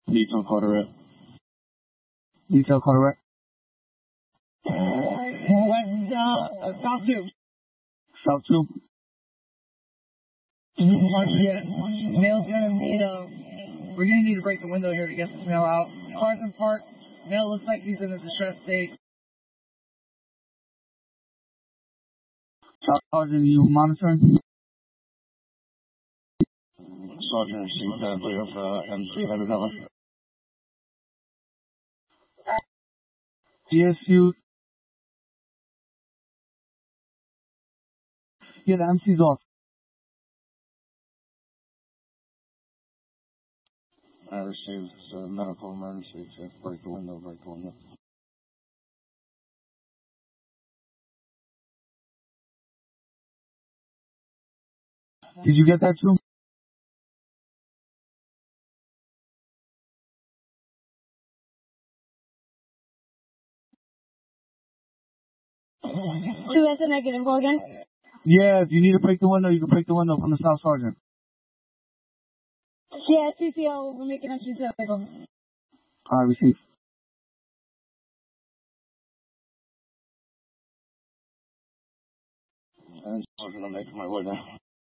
Detail Carteret. Detail Carteret. South 2. South 2. Yeah, Mail's gonna need we're gonna need to break the window here to get the mail out. Cars in park. Mail looks like he's in a distressed state. Sergeant, you monitoring? Sergeant received delivery of M300. GSU. Yeah, the MC's off. I received medical emergency. So break the window, break the window. Did you get that too? Two, that's a negative. Go again. Yeah, if you need to break the window, you can break the window from the South Sergeant. Yeah, CCL, we're making a CCL. Alright, receive. And Sergeant, I'm making my way down.